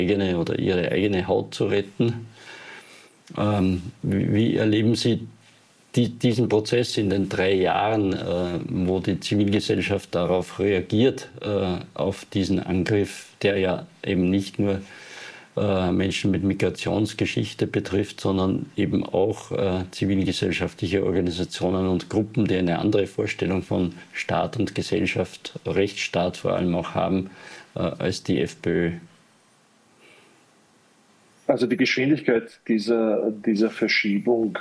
eigene oder ihre eigene Haut zu retten. Wie erleben Sie diesen Prozess in den 3 Jahren, wo die Zivilgesellschaft darauf reagiert, auf diesen Angriff, der ja eben nicht nur Menschen mit Migrationsgeschichte betrifft, sondern eben auch zivilgesellschaftliche Organisationen und Gruppen, die eine andere Vorstellung von Staat und Gesellschaft, Rechtsstaat vor allem auch haben, als die FPÖ? Also die Geschwindigkeit dieser Verschiebung,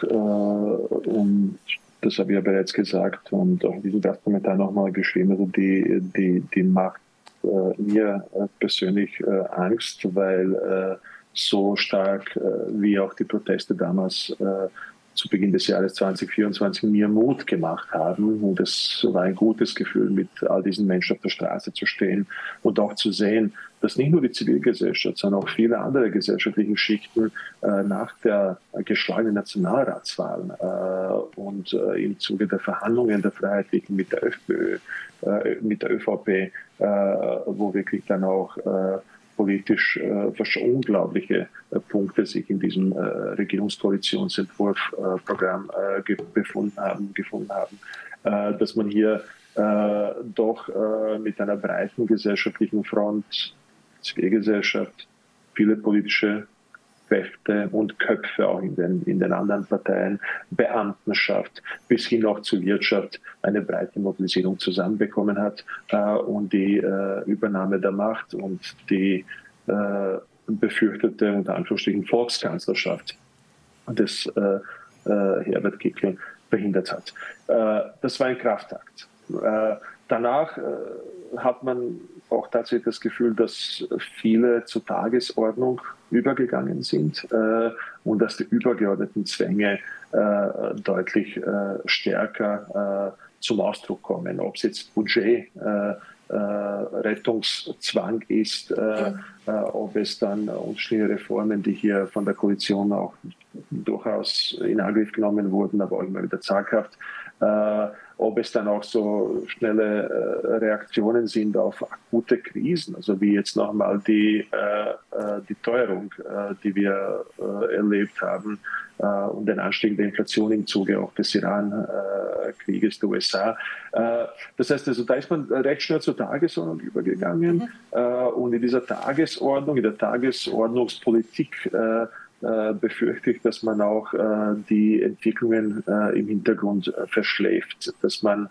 und das habe ich ja bereits gesagt und auch in diesem Gastkommentar nochmal geschrieben, also die macht mir persönlich Angst, weil so stark wie auch die Proteste damals zu Beginn des Jahres 2024 mir Mut gemacht haben. Und es war ein gutes Gefühl, mit all diesen Menschen auf der Straße zu stehen und auch zu sehen, dass nicht nur die Zivilgesellschaft, sondern auch viele andere gesellschaftliche Schichten nach der geschlagenen Nationalratswahl und im Zuge der Verhandlungen der Freiheitlichen mit der FPÖ, mit der ÖVP, wo wirklich dann auch politisch fast unglaubliche Punkte sich in diesem Regierungskoalitionsentwurfprogramm gefunden haben, dass man hier doch mit einer breiten gesellschaftlichen Front, Zivilgesellschaft, viele politische Kräfte und Köpfe auch in den anderen Parteien, Beamtenschaft bis hin auch zur Wirtschaft eine breite Mobilisierung zusammenbekommen hat und die Übernahme der Macht und die befürchtete unter Anführungsstrichen Volkskanzlerschaft des Herbert Kickl verhindert hat. Das war ein Kraftakt. Danach hat man auch tatsächlich das Gefühl, dass viele zur Tagesordnung übergegangen sind und dass die übergeordneten Zwänge deutlich stärker zum Ausdruck kommen. Ob es jetzt Budget, Rettungszwang ist, ob es dann unterschiedliche Reformen, die hier von der Koalition auch durchaus in Angriff genommen wurden, aber auch immer wieder zaghaft, ob es dann auch so schnelle Reaktionen sind auf akute Krisen, also wie jetzt nochmal die Teuerung, die wir erlebt haben und den Anstieg der Inflation im Zuge auch des Iran-Krieges der USA. Das heißt, also, da ist man recht schnell zur Tagesordnung übergegangen und in dieser Tagesordnung, in der Tagesordnungspolitik befürchte ich, dass man auch die Entwicklungen im Hintergrund verschläft, dass man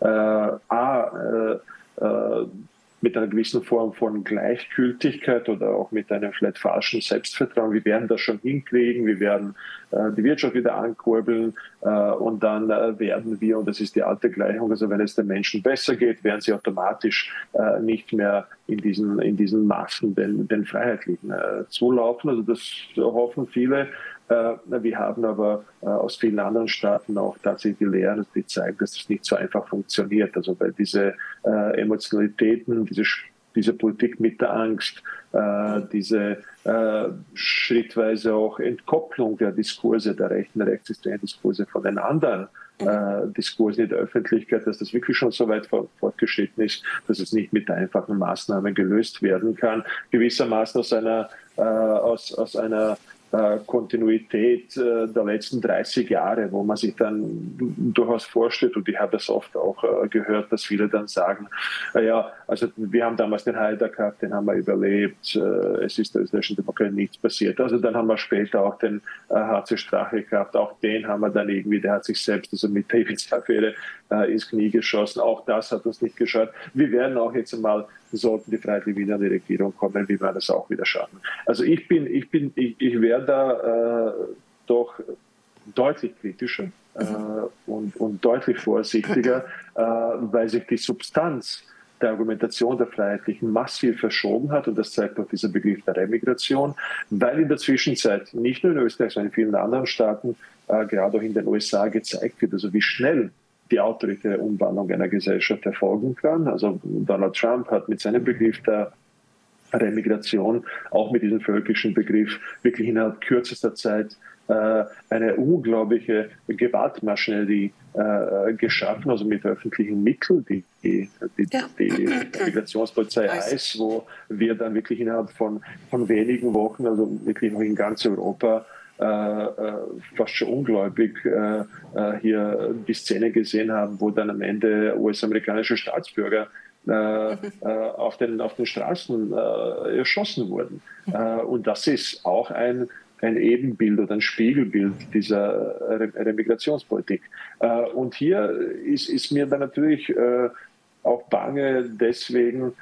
mit einer gewissen Form von Gleichgültigkeit oder auch mit einem vielleicht falschen Selbstvertrauen, wir werden das schon hinkriegen, wir werden die Wirtschaft wieder ankurbeln und dann werden wir, und das ist die alte Gleichung, also wenn es den Menschen besser geht, werden sie automatisch nicht mehr in diesen Massen den Freiheitlichen zulaufen. Also das hoffen viele. Wir haben aber aus vielen anderen Staaten auch tatsächlich die Lehren, die zeigen, dass das nicht so einfach funktioniert. Also weil diese Emotionalitäten, diese Politik mit der Angst, diese schrittweise auch Entkopplung der Diskurse, der rechten, rechtsextremen Diskurse von den anderen Diskursen in der Öffentlichkeit, dass das wirklich schon so weit fortgeschritten ist, dass es nicht mit einfachen Maßnahmen gelöst werden kann. Gewissermaßen aus einer Kontinuität der letzten 30 Jahre, wo man sich dann durchaus vorstellt, und ich habe das oft auch gehört, dass viele dann sagen, ja, also wir haben damals den Haider gehabt, den haben wir überlebt, es ist der österreichischen Demokratie nichts passiert. Also dann haben wir später auch den HC Strache gehabt, auch den haben wir dann irgendwie, der hat sich selbst also mit der Ibiza-Affäre ins Knie geschossen, auch das hat uns nicht geschaut. Wir werden auch jetzt einmal, sollten die Freiheitlichen wieder an die Regierung kommen, wie wir das auch wieder schaffen. Also ich wäre da doch deutlich kritischer und deutlich vorsichtiger, weil sich die Substanz der Argumentation der Freiheitlichen massiv verschoben hat, und das zeigt auch dieser Begriff der Remigration, weil in der Zwischenzeit nicht nur in Österreich, sondern in vielen anderen Staaten, gerade auch in den USA gezeigt wird, also wie schnell die autoritäre Umwandlung einer Gesellschaft erfolgen kann. Also Donald Trump hat mit seinem Begriff der Remigration, auch mit diesem völkischen Begriff, wirklich innerhalb kürzester Zeit eine unglaubliche Gewaltmaschinerie geschaffen, also mit öffentlichen Mitteln, die Migrationspolizei ICE, wo wir dann wirklich innerhalb von wenigen Wochen, also wirklich auch in ganz Europa, fast schon ungläubig hier die Szene gesehen haben, wo dann am Ende US-amerikanische Staatsbürger auf den Straßen erschossen wurden. Und das ist auch ein Ebenbild oder ein Spiegelbild dieser Migrationspolitik. Und hier ist mir dann natürlich auch bange deswegen,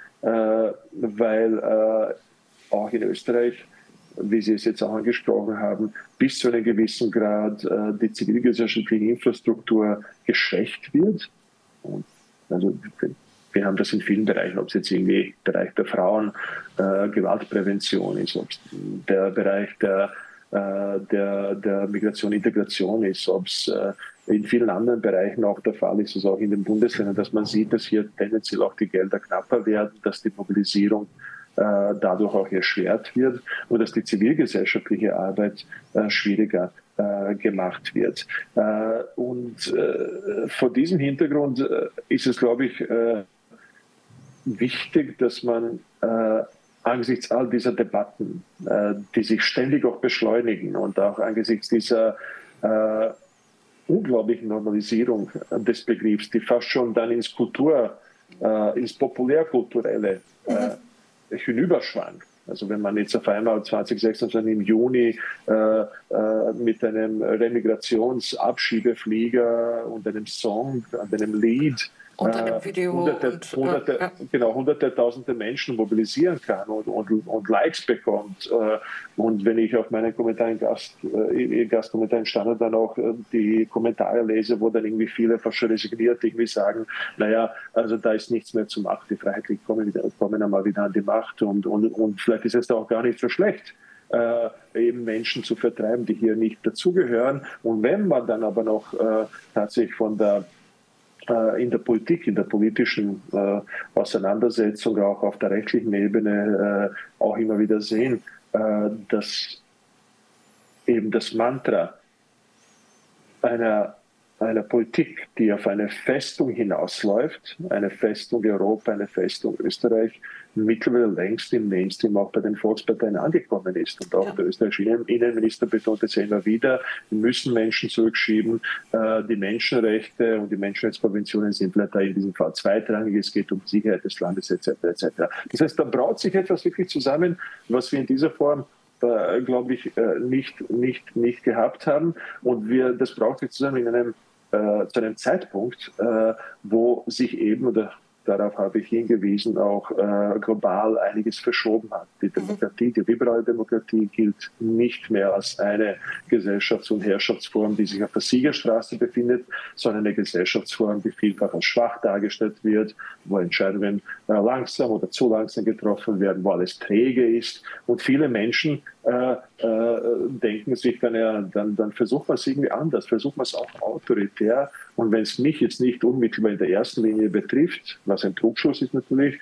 weil auch in Österreich, wie Sie es jetzt auch angesprochen haben, bis zu einem gewissen Grad die zivilgesellschaftliche Infrastruktur geschwächt wird. Und also wir haben das in vielen Bereichen, ob es jetzt irgendwie der Bereich der Frauen, Gewaltprävention ist, ob es der Bereich der Migration, Integration ist, ob es in vielen anderen Bereichen auch der Fall ist, also auch in den Bundesländern, dass man sieht, dass hier tendenziell auch die Gelder knapper werden, dass die Mobilisierung dadurch auch erschwert wird und dass die zivilgesellschaftliche Arbeit schwieriger gemacht wird. Und vor diesem Hintergrund ist es, glaube ich, wichtig, dass man angesichts all dieser Debatten, die sich ständig auch beschleunigen und auch angesichts dieser unglaublichen Normalisierung des Begriffs, die fast schon dann ins Populärkulturelle hinüberschwankt. Also wenn man jetzt auf einmal 2026 im Juni mit einem Remigrationsabschiebeflieger und einem Song, einem Lied und einem Video hunderte, tausende Menschen mobilisieren kann und Likes bekommt. Und wenn ich auf meinen Gastkommentar in Standard dann auch die Kommentare lese, wo dann irgendwie viele fast schon resigniert irgendwie sagen, naja, also da ist nichts mehr zu machen, die Freiheitlichen kommen einmal wieder an die Macht und vielleicht ist es auch gar nicht so schlecht, eben Menschen zu vertreiben, die hier nicht dazugehören. Und wenn man dann aber noch tatsächlich in der Politik, in der politischen Auseinandersetzung, auch auf der rechtlichen Ebene auch immer wieder sehen, dass eben das Mantra einer Politik, die auf eine Festung hinausläuft, eine Festung Europa, eine Festung Österreich, mittlerweile längst im Mainstream auch bei den Volksparteien angekommen ist. Und auch der österreichische Innenminister betont es ja immer wieder, wir müssen Menschen zurückschieben. Die Menschenrechte und die Menschenrechtskonventionen sind leider in diesem Fall zweitrangig. Es geht um die Sicherheit des Landes etc. etc. Das heißt, da braut sich etwas wirklich zusammen, was wir in dieser Form glaube ich, nicht gehabt haben. Und das braucht sich zusammen zu einem Zeitpunkt, wo sich eben, oder darauf habe ich hingewiesen, auch global einiges verschoben hat. Die Demokratie, die liberale Demokratie gilt nicht mehr als eine Gesellschafts- und Herrschaftsform, die sich auf der Siegerstraße befindet, sondern eine Gesellschaftsform, die vielfach als schwach dargestellt wird, wo Entscheidungen langsam oder zu langsam getroffen werden, wo alles träge ist. Und viele Menschen denken sich dann, ja, dann versucht man es irgendwie anders, versucht man es auch autoritär. Und wenn es mich jetzt nicht unmittelbar in der ersten Linie betrifft, was ein Trugschluss ist natürlich,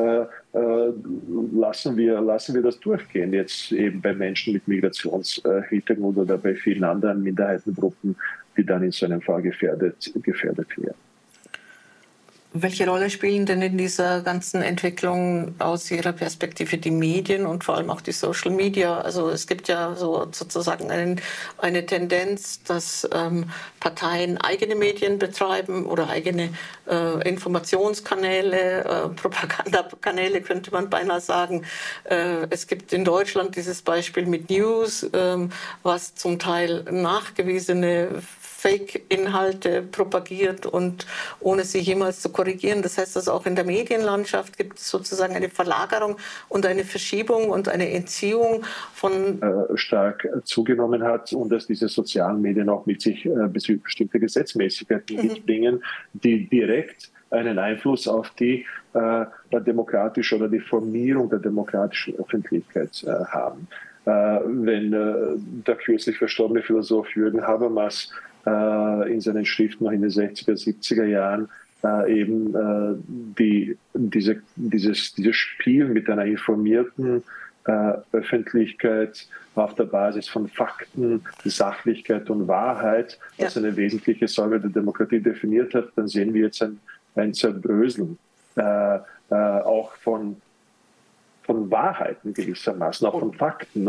lassen wir das durchgehen. Jetzt eben bei Menschen mit Migrationshintergrund oder bei vielen anderen Minderheitengruppen, die dann in so einem Fall gefährdet werden. Welche Rolle spielen denn in dieser ganzen Entwicklung aus Ihrer Perspektive die Medien und vor allem auch die Social Media? Also es gibt ja sozusagen eine Tendenz, dass Parteien eigene Medien betreiben oder eigene Informationskanäle, Propagandakanäle könnte man beinahe sagen. Es gibt in Deutschland dieses Beispiel mit News, was zum Teil nachgewiesene Fake-Inhalte propagiert und ohne sie jemals zu korrigieren. Das heißt, dass auch in der Medienlandschaft gibt es sozusagen eine Verlagerung und eine Verschiebung und eine Entziehung von stark zugenommen hat und dass diese sozialen Medien auch mit sich bestimmte Gesetzmäßigkeiten mitbringen, die direkt einen Einfluss auf die demokratische oder die Formierung der demokratischen Öffentlichkeit haben. Wenn der kürzlich verstorbene Philosoph Jürgen Habermas in seinen Schriften noch in den 60er, 70er Jahren eben dieses Spiel mit einer informierten Öffentlichkeit auf der Basis von Fakten, Sachlichkeit und Wahrheit als eine wesentliche Säule der Demokratie definiert hat, dann sehen wir jetzt ein Zerbröseln auch von Wahrheiten gewissermaßen, auch von Fakten.